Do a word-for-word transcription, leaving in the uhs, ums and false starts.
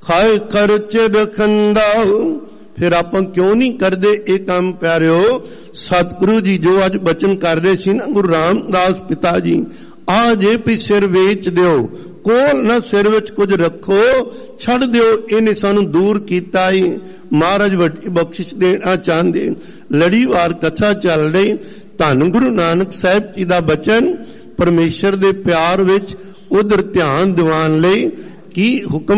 ਹਾਏ ਖਰਚ ਰਖੰਦਾ। ਫਿਰ ਆਪਾਂ ਕਿਉਂ ਨਹੀਂ ਕਰਦੇ ਇਹ ਕੰਮ ਪਿਆਰਿਓ? ਸਤਿਗੁਰੂ ਜੀ ਜੋ ਅੱਜ ਬਚਨ ਕਰ ਰਹੇ ਸੀ ਨਾ, ਗੁਰੂ ਰਾਮਦਾਸ ਪਿਤਾ ਜੀ, ਆ ਜੇ ਵੀ ਸਿਰ ਵੇਚ ਦਿਓ, ਕੋਲ ਨਾ ਸਿਰ ਵਿੱਚ ਕੁਝ ਰੱਖੋ, ਛੱਡ ਦਿਓ। ਇਹਨੇ ਸਾਨੂੰ ਦੂਰ ਕੀਤਾ ਹੀ। ਮਹਾਰਾਜ ਵੱਡੀ ਬਖਸ਼ਿਸ਼ ਦੇਣਾ ਚਾਹੁੰਦੇ। ਲੜੀਵਾਰ ਕਥਾ ਚੱਲ ਰਹੀ। ਧੰਨ ਗੁਰੂ ਨਾਨਕ ਸਾਹਿਬ ਜੀ ਦਾ ਬਚਨ ਪਰਮੇਸ਼ਰ ਦੇ ਪਿਆਰ ਵਿੱਚ ਉਧਰ ਧਿਆਨ ਦਿਵਾਉਣ ਲਈ ਕੀ ਹੁਕਮ